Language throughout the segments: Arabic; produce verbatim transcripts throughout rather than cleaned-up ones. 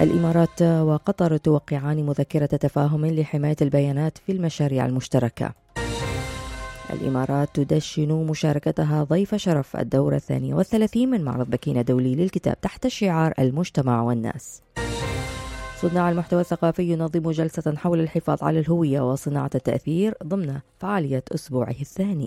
الإمارات وقطر توقعان مذكرة تفاهم لحماية البيانات في المشاريع المشتركة. الإمارات تدشن مشاركتها ضيف شرف الدورة الثانية والثلاثين من معرض بكين الدولي للكتاب تحت شعار المجتمع والناس. صناع المحتوى الثقافي ينظم جلسة حول الحفاظ على الهوية وصناعة التأثير ضمن فعالية أسبوعه الثاني.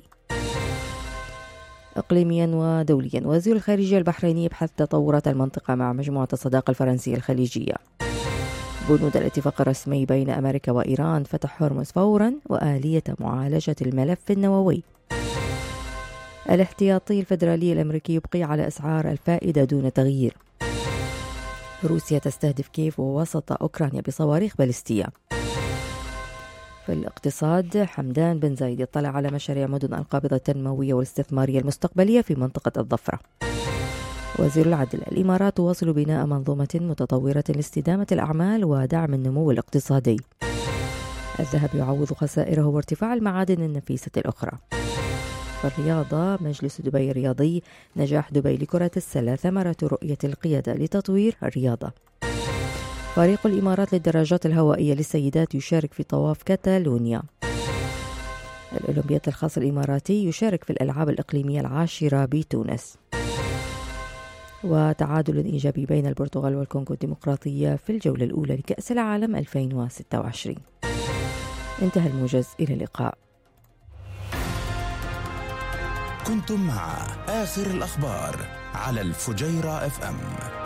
إقليميا ودوليا، وزير الخارجية البحريني يبحث تطورات المنطقة مع مجموعة الصداقة الفرنسية الخليجية. بنود الاتفاق الرسمي بين أمريكا وإيران فتح هرمز فورا وآلية معالجة الملف النووي. الاحتياطي الفيدرالي الأمريكي يبقي على أسعار الفائدة دون تغيير. روسيا تستهدف كييف ووسط أوكرانيا بصواريخ باليستية. في الاقتصاد، حمدان بن زايد يطلع على مشاريع مدن القابضة التنموية والاستثمارية المستقبلية في منطقة الضفرة. وزير العدل، الإمارات تواصل بناء منظومة متطورة لاستدامة الأعمال ودعم النمو الاقتصادي. الذهب يعوض خسائره وارتفاع المعادن النفيسة الأخرى. في الرياضة، مجلس دبي الرياضي، نجاح دبي لكرة السلة ثمرة رؤية القيادة لتطوير الرياضة. فريق الإمارات للدراجات الهوائية للسيدات يشارك في طواف كاتالونيا. الأولمبياد الخاص الإماراتي يشارك في الألعاب الإقليمية العاشرة بتونس. وتعادل إيجابي بين البرتغال والكونغو الديمقراطية في الجولة الأولى لكأس العالم ألفين وستة وعشرين. انتهى الموجز، إلى اللقاء. كنتم مع آخر الأخبار على الفجيرة اف ام.